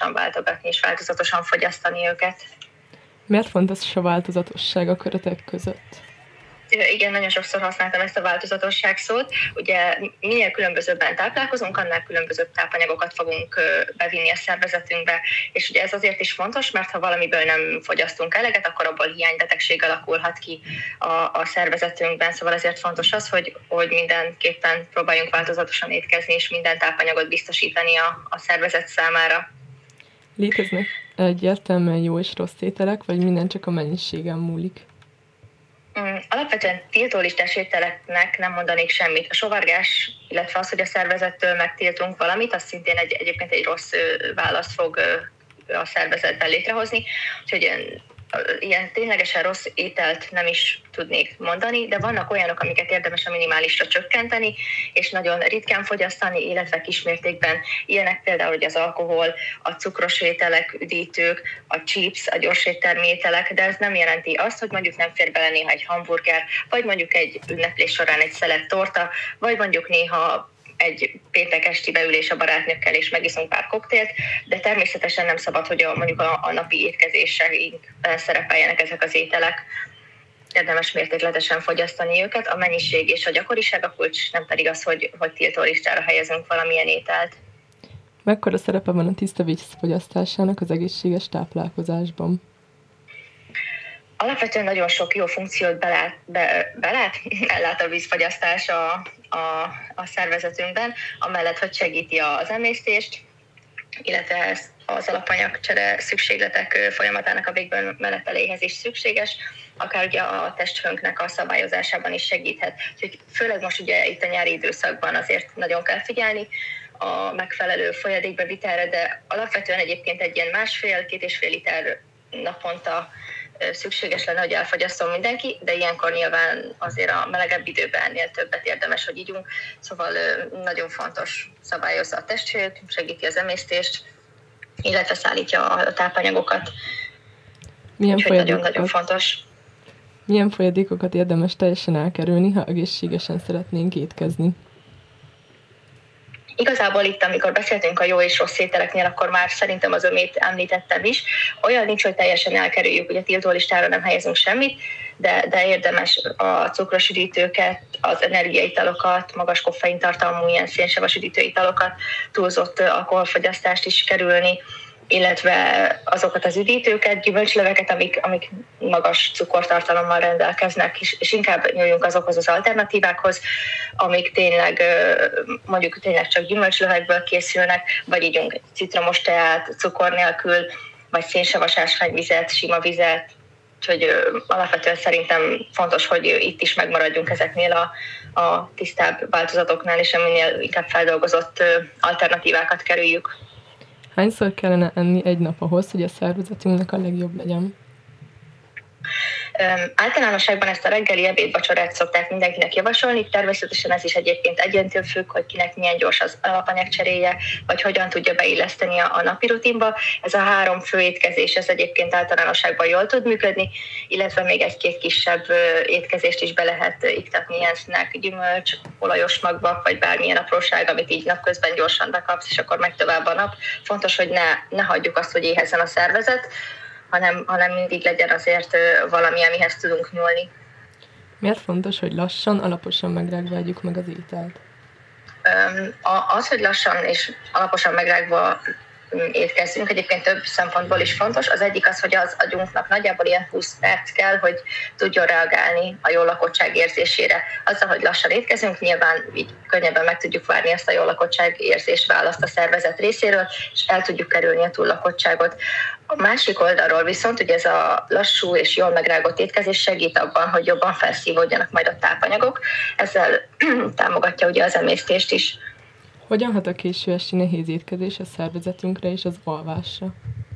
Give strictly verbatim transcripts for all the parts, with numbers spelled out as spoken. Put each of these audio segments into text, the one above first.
változatosan váltogatni és változatosan fogyasztani őket. Miért fontos a változatosság a keretek között? Igen, nagyon sokszor használtam ezt a változatosság szót. Ugye minél különbözőbben táplálkozunk, annál különbözőbb tápanyagokat fogunk bevinni a szervezetünkbe, és ugye ez azért is fontos, mert ha valamiből nem fogyasztunk eleget, akkor abból hiánybetegség alakulhat ki a, a szervezetünkben, szóval ezért fontos az, hogy, hogy mindenképpen próbáljunk változatosan étkezni, és minden tápanyagot biztosítani a, a szervezet számára. Léteznek egyértelműen jó és rossz ételek, vagy minden csak a mennyiségen múlik? Alapvetően tiltólistás ételeknek nem mondanék semmit. A sóvárgás, illetve az, hogy a szervezettől megtiltunk valamit, az szintén egy, egyébként egy rossz választ fog a szervezetben létrehozni. Úgyhogy ilyen ténylegesen rossz ételt nem is tudnék mondani, de vannak olyanok, amiket érdemes a minimálisra csökkenteni, és nagyon ritkán fogyasztani, illetve kismértékben. Ilyenek például hogy az alkohol, a cukros ételek, üdítők, a chips, a gyors éttermi ételek, de ez nem jelenti azt, hogy mondjuk nem fér bele néha egy hamburger, vagy mondjuk egy ünneplés során egy szelet torta, vagy mondjuk néha egy péntek esti beülés a barátnőkkel, és megiszunk pár koktélt, de természetesen nem szabad, hogy a, mondjuk a, a napi étkezéseinkben szerepeljenek ezek az ételek. Érdemes mértékletesen fogyasztani őket, a mennyiség és a gyakoriság a kulcs, nem pedig az, hogy, hogy tiltólistára helyezünk valamilyen ételt. Mekkora szerepe van a tiszta víz fogyasztásának az egészséges táplálkozásban? Alapvetően nagyon sok jó funkciót belát, be, belát ellát a vízfogyasztás a, a, a szervezetünkben, amellett, hogy segíti az emésztést, illetve az alapanyagcsere szükségletek folyamatának a végbemeneteléhez is szükséges, akár ugye a testhőnknek a szabályozásában is segíthet. Úgyhogy főleg most ugye itt a nyári időszakban azért nagyon kell figyelni a megfelelő folyadékbevitelre, de alapvetően egyébként egy ilyen másfél-két és fél liter naponta szükséges lenne, hogy elfogyasztom mindenki, de ilyenkor nyilván azért a melegebb időben ennél többet érdemes, hogy ígyunk. Szóval nagyon fontos, szabályozza a testhőt, segíti az emésztést, illetve szállítja a tápanyagokat. Milyen Úgyhogy nagyon-nagyon fontos. Milyen folyadékokat érdemes teljesen elkerülni, ha egészségesen szeretnénk étkezni? Igazából itt, amikor beszéltünk a jó és rossz ételeknél, akkor már szerintem az ömét említettem is. Olyan nincs, hogy teljesen elkerüljük, ugye tiltólistára nem helyezünk semmit, de, de érdemes a cukros üdítőket, az energiaitalokat, magas koffeintartalmú ilyen szénsavas üdítőitalokat, túlzott alkoholfogyasztást is kerülni, illetve azokat az üdítőket, gyümölcsleveket, amik, amik magas cukortartalommal rendelkeznek, és, és inkább nyúljunk azokhoz az alternatívákhoz, amik tényleg mondjuk tényleg csak gyümölcslevekből készülnek, vagy ígyunk citromos teát, cukor nélkül, vagy szénsavas ásványvizet, sima vizet. Úgyhogy alapvetően szerintem fontos, hogy itt is megmaradjunk ezeknél a, a tisztább változatoknál, és minél inkább feldolgozott alternatívákat kerüljük. Hányszor kellene enni egy nap ahhoz, hogy a szervezetünknek a legjobb legyen? Um, általánosságban ezt a reggeli ebédvacsorát szokták mindenkinek javasolni, természetesen ez is egyébként egyéntől függ, hogy kinek milyen gyors az alapanyagcseréje, vagy hogyan tudja beilleszteni a, a napi rutinba. Ez a három fő étkezés, ez egyébként általánosságban jól tud működni, illetve még egy-két kisebb étkezést is be lehet iktatni, ilyen snack, gyümölcs, olajos magvak, vagy bármilyen apróság, amit így napközben gyorsan bekapsz, és akkor megy tovább a nap. Fontos, hogy ne, ne hagyjuk azt, hogy éhezzen a szervezet, hanem, hanem mindig legyen azért valami, amihez tudunk nyúlni. Miért fontos, hogy lassan, alaposan megrágva együk meg az ételt? Az, hogy lassan és alaposan megrágva étkezzünk, egyébként több szempontból is fontos. Az egyik az, hogy az agyunknak nagyjából ilyen húsz perc kell, hogy tudjon reagálni a jól lakottság érzésére. Azzal, hogy lassan étkezünk, nyilván így könnyebben meg tudjuk várni ezt a jól lakottság érzés választ a szervezet részéről, és el tudjuk kerülni a túllakottságot. A másik oldalról viszont, hogy ez a lassú és jól megrágott étkezés segít abban, hogy jobban felszívódjanak majd a tápanyagok. Ezzel támogatja ugye az emésztést is. Hogyan hat a késő esti nehéz étkezés a szervezetünkre és az alvásra?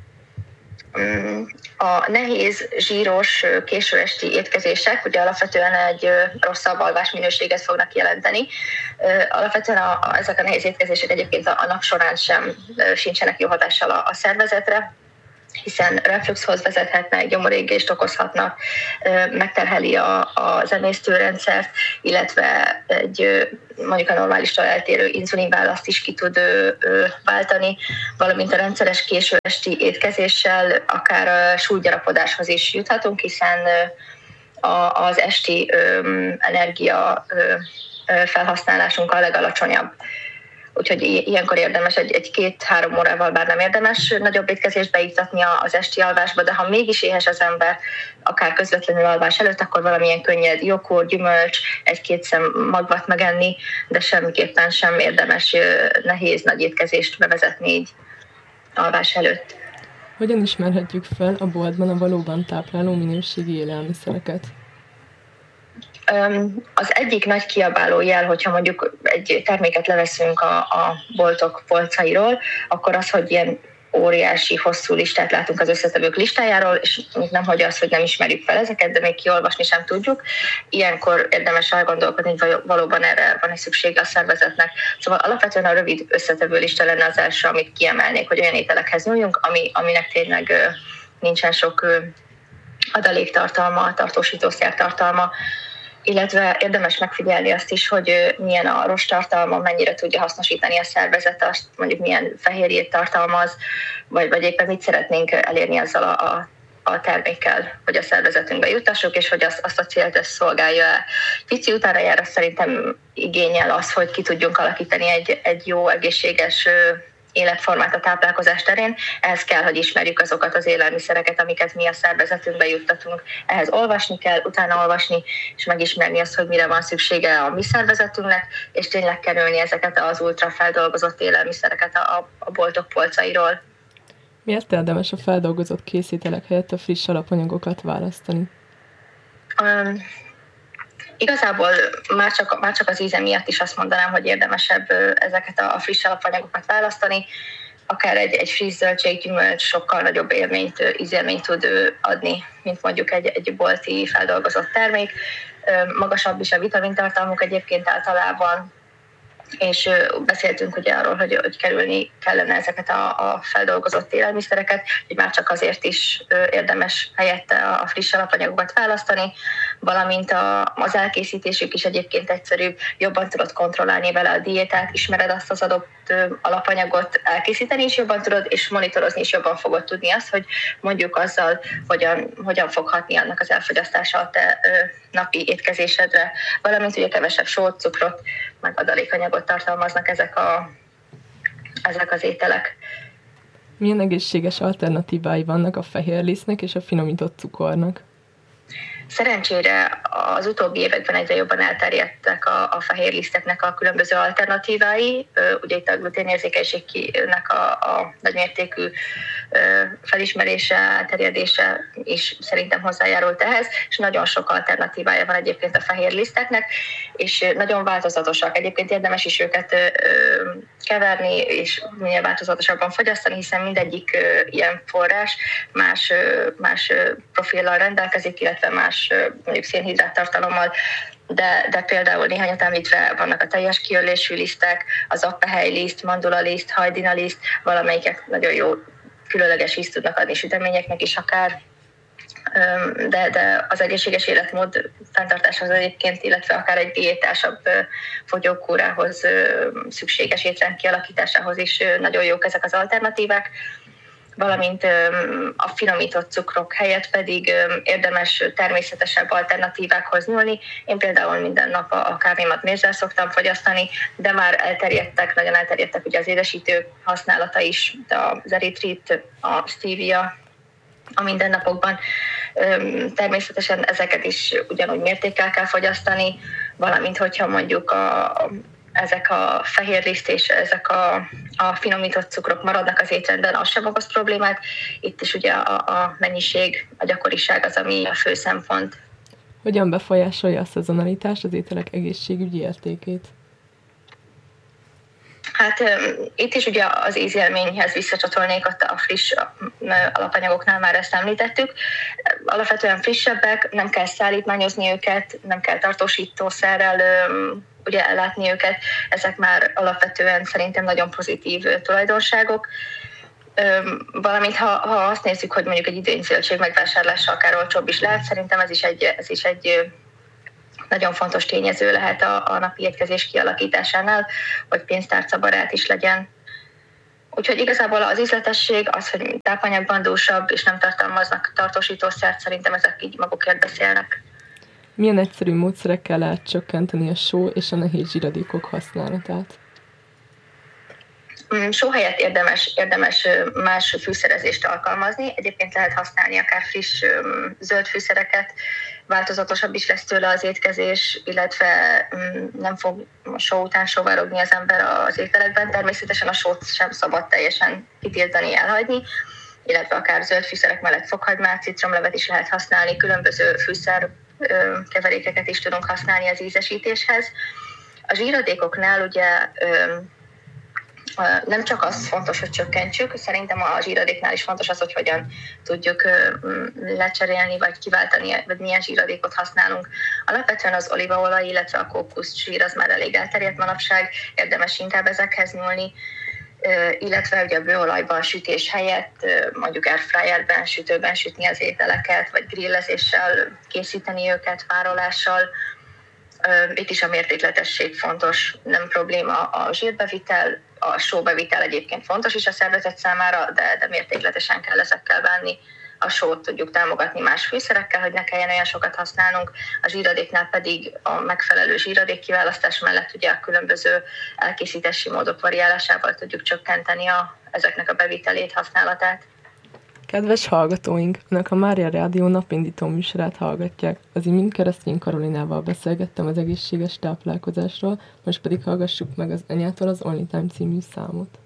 A nehéz, zsíros, késő esti étkezések ugye alapvetően egy rosszabb alvásminőséget fognak jelenteni. Alapvetően a, a, ezek a nehéz étkezések egyébként a, a nap során sem sincsenek jó hatással a, a szervezetre, hiszen refluxhoz vezethetnek, gyomorégést okozhatnak, megterheli a, az emésztőrendszert, illetve egy mondjuk a normálistól eltérő inzulinválaszt is ki tud váltani, valamint a rendszeres késő esti étkezéssel akár súlygyarapodáshoz is juthatunk, hiszen az esti energia felhasználásunk a legalacsonyabb. Úgyhogy ilyenkor érdemes egy, egy két-három órával, bár nem érdemes nagyobb étkezést beiktatni az esti alvásba, de ha mégis éhes az ember, akár közvetlenül alvás előtt, akkor valamilyen könnyed joghurt, gyümölcs, egy-két szem magvat megenni, de semmiképpen sem érdemes nehéz nagy étkezést bevezetni így alvás előtt. Hogyan ismerhetjük fel a boltban a valóban tápláló minőségi élelmiszereket? Az egyik nagy kiabáló jel, hogyha mondjuk egy terméket leveszünk a, a boltok polcairól, akkor az, hogy ilyen óriási, hosszú listát látunk az összetevők listájáról, és nem hogy az, hogy nem ismerjük fel ezeket, de még kiolvasni sem tudjuk. Ilyenkor érdemes elgondolkodni, hogy valóban erre van egy szüksége a szervezetnek. Szóval alapvetően a rövid összetevő lista lenne az első, amit kiemelnék, hogy olyan ételekhez nyúljunk, ami, aminek tényleg nincsen sok adaléktartalma, tartósítószer tartalma, illetve érdemes megfigyelni azt is, hogy milyen a rosttartalma, mennyire tudja hasznosítani a szervezet, azt mondjuk milyen fehérjét tartalmaz, vagy, vagy éppen mit szeretnénk elérni azzal a, a, a termékkel, hogy a szervezetünkbe juttassuk, és hogy azt, azt a célt ezt szolgálja el. Pici utána jár, szerintem igényel az, hogy ki tudjunk alakítani egy, egy jó, egészséges életformát a táplálkozás terén. Ehhez kell, hogy ismerjük azokat az élelmiszereket, amiket mi a szervezetünkbe juttatunk. Ehhez olvasni kell, utána olvasni, és megismerni azt, hogy mire van szüksége a mi szervezetünknek, és tényleg kerülni ezeket az ultrafeldolgozott élelmiszereket a, a boltok polcairól. Miért érdemes a feldolgozott készételek helyett a friss alapanyagokat választani? Um, Igazából már csak, már csak az íze miatt is azt mondanám, hogy érdemesebb ezeket a friss alapanyagokat választani. Akár egy, egy friss zöldséggyümölcs sokkal nagyobb élményt, ízélményt tud adni, mint mondjuk egy, egy bolti feldolgozott termék. Magasabb is a vitamintartalmuk egyébként általában, és beszéltünk ugye arról, hogy, hogy kerülni kellene ezeket a, a feldolgozott élelmiszereket, hogy már csak azért is érdemes helyette a friss alapanyagokat választani, valamint a, az elkészítésük is egyébként egyszerűbb, jobban tudod kontrollálni vele a diétát, ismered azt az adott alapanyagot, elkészíteni is jobban tudod, és monitorozni is jobban fogod tudni azt, hogy mondjuk azzal hogyan, hogyan fog hatni annak az elfogyasztása a te ö, napi étkezésedre, valamint ugye kevesebb sót, cukrot, meg adalékanyagot tartalmaznak ezek, a, ezek az ételek. Milyen egészséges alternatívái vannak a fehérlisztnek és a finomított cukornak? Szerencsére az utóbbi években egyre jobban elterjedtek a, a fehérliszteknek a különböző alternatívái. Ugye itt a gluténérzékenységnek a, a nagymértékű felismerése, elterjedése is szerintem hozzájárult ehhez, és nagyon sok alternatívája van egyébként a fehérliszteknek, és nagyon változatosak. Egyébként érdemes is őket keverni, és minél változatosabban fogyasztani, hiszen mindegyik ilyen forrás más, más profillal rendelkezik, illetve más mondjuk szénhidrát tartalommal, de, de például néhányat említve vannak a teljes kiölésű lisztek, az appehelyliszt, mandulaliszt, hajdinaliszt, valamelyikek nagyon jó különleges ízt tudnak adni süteményeknek is akár, de, de az egészséges életmód fenntartásához egyébként, illetve akár egy diétásabb fogyókúrához szükséges étrend kialakításához is nagyon jók ezek az alternatívák, valamint a finomított cukrok helyett pedig érdemes természetesebb alternatívákhoz nyúlni. Én például minden nap a kávémat mézzel szoktam fogyasztani, de már elterjedtek, nagyon elterjedtek ugye az édesítő használata is, az eritrit, a stevia a mindennapokban. Természetesen ezeket is ugyanúgy mértékkel kell fogyasztani, valamint hogyha mondjuk a ezek a fehérliszt és ezek a, a finomított cukrok maradnak az étrendben, az sem okoz problémát. Itt is ugye a, a mennyiség, a gyakoriság az, ami a fő szempont. Hogyan befolyásolja a szezonalitás az ételek egészségügyi értékét? Hát itt is ugye az ízélményhez visszacsatolnék, ott a friss alapanyagoknál már ezt említettük. Alapvetően frissebbek, nem kell szállítmányozni őket, nem kell tartósítószerrel ugye ellátni őket, ezek már alapvetően szerintem nagyon pozitív tulajdonságok. Valamint ha, ha azt nézzük, hogy mondjuk egy idényzöldség megvásárlása akár olcsóbb is lehet, szerintem ez is egy, ez is egy nagyon fontos tényező lehet a, a napi étkezés kialakításánál, hogy pénztárcabarát is legyen. Úgyhogy igazából az ízletesség, az, hogy tápanyagban dúsabb és nem tartalmaznak tartósítószert, szerintem ezek így magukért beszélnek. Milyen egyszerű módszerekkel lehet csökkenteni a só és a nehéz zsiradékok használatát? Só helyett érdemes, érdemes más fűszerezést alkalmazni. Egyébként lehet használni akár friss zöld fűszereket, változatosabb is lesz tőle az étkezés, illetve nem fog só után sóvárogni az ember az ételekben. Természetesen a sót sem szabad teljesen kitiltani, elhagyni, illetve akár zöld fűszerek mellett fokhagymát, citromlevet is lehet használni, különböző fűszer keverékeket is tudunk használni az ízesítéshez. A zsíradékoknál ugye nem csak az fontos, hogy csökkentsük, szerintem a zsíradéknál is fontos az, hogy hogyan tudjuk lecserélni, vagy kiváltani, vagy milyen zsíradékot használunk. Alapvetően az olívaolaj, illetve a kókuszsír az már elég elterjedt manapság, érdemes inkább ezekhez nyúlni, illetve ugye a bőolajban sütés helyett mondjuk airfryerben, sütőben sütni az ételeket, vagy grillezéssel készíteni őket, párolással. Itt is a mértékletesség fontos, nem probléma a zsírbevitel, a sóbevitel egyébként fontos is a szervezet számára, de, de mértékletesen kell ezekkel bánni. A sót tudjuk támogatni más fűszerekkel, hogy ne kelljen olyan sokat használnunk, a zsíradéknál pedig a megfelelő zsíradék kiválasztás mellett ugye a különböző elkészítési módok variálásával tudjuk csökkenteni a, ezeknek a bevitelét, használatát. Kedves hallgatóink, Önök a Mária Rádió napindító műsorát hallgatják. Az imént Keresztény Karolinával beszélgettem az egészséges táplálkozásról, most pedig hallgassuk meg az Enyától az Only Time című számot.